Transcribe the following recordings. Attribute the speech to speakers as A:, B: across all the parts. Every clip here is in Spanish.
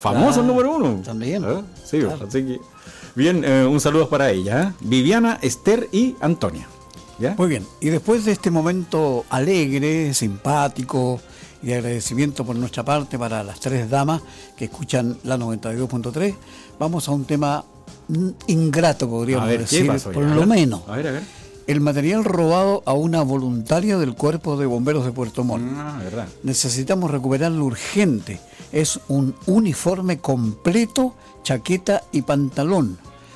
A: Famoso número 1.
B: También.
A: Sí, claro. Así que. Bien, un saludo para ella. Viviana, Esther y Antonia. ¿Ya?
B: Muy bien. Y después de este momento alegre, simpático y de agradecimiento por nuestra parte para las 3 damas que escuchan la 92.3, vamos a un tema ingrato, podríamos decir, por lo menos.
A: A ver.
B: El material robado a una voluntaria del Cuerpo de Bomberos de Puerto Montt.
A: Verdad.
B: Necesitamos recuperarlo urgente. Es un uniforme completo, chaqueta y pantalón,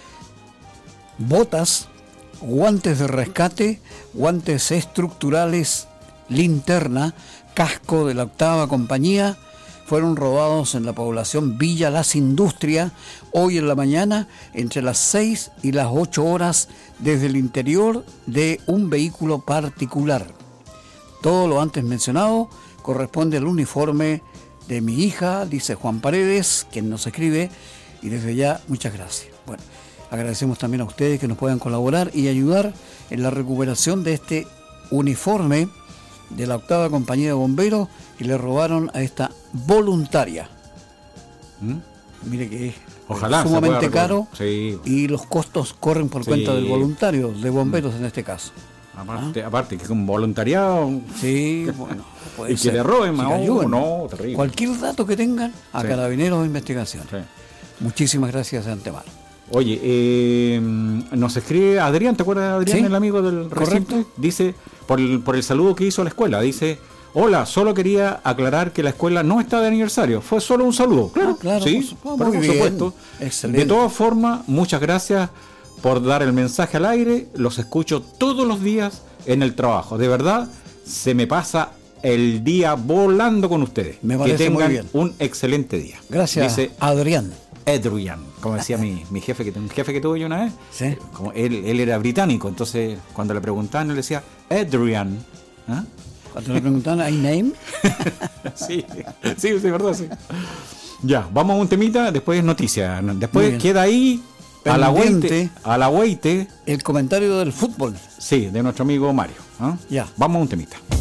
B: botas, guantes de rescate, guantes estructurales, linterna, casco de la 8ª compañía. Fueron robados en la población Villa Las Industrias hoy en la mañana entre las 6 y las 8 horas desde el interior de un vehículo particular. Todo lo antes mencionado corresponde al uniforme de mi hija, dice Juan Paredes, quien nos escribe, y desde ya muchas gracias. Bueno, agradecemos también a ustedes que nos puedan colaborar y ayudar en la recuperación de este uniforme de la 8ª compañía de bomberos que le robaron a esta voluntaria. Mire que es sumamente caro, sí. Y los costos corren por cuenta del voluntario, de bomberos en este caso.
A: Aparte que es un voluntariado.
B: Sí, bueno.
A: Y que le roben más no, terrible.
B: Cualquier dato que tengan a Carabineros de Investigación. Sí. Muchísimas gracias de antemano.
A: Oye, nos escribe Adrián, ¿te acuerdas de Adrián, el amigo del recinto?
B: Correcto.
A: Dice, por el saludo que hizo a la escuela, dice: hola, solo quería aclarar que la escuela no está de aniversario, fue solo un saludo. Claro, sí, por supuesto.
B: Excelente.
A: De todas formas, muchas gracias por dar el mensaje al aire, los escucho todos los días en el trabajo. De verdad, se me pasa el día volando con ustedes.
B: Me parece
A: que tengan
B: muy bien.
A: Un excelente día.
B: Gracias, dice Adrián.
A: Como decía mi jefe, un jefe que tuve yo una vez.
B: ¿Sí?
A: Como él era británico, entonces cuando le preguntaban, él decía Adrian.
B: Cuando le preguntaban, ¿hay name?
A: sí, verdad, sí. Ya, vamos a un temita, después noticia. Después queda ahí a la hueite
B: el comentario del fútbol.
A: Sí, de nuestro amigo Mario.
B: Ya.
A: Vamos a un temita.